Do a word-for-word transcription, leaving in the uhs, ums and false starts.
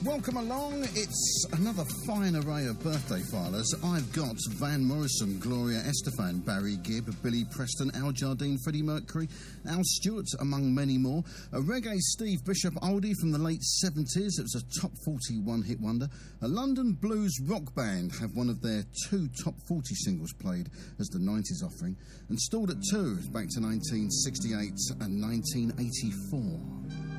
Welcome along. It's another fine array of birthday filers. I've got Van Morrison, Gloria Estefan, Barry Gibb, Billy Preston, Al Jardine, Freddie Mercury, Al Stewart, among many more. A reggae Steve Bishop oldie from the late seventies. It was a top forty one-hit wonder. A London blues rock band have one of their two top forty singles played as the nineties offering. And stalled at two back to nineteen sixty-eight and nineteen eighty-four.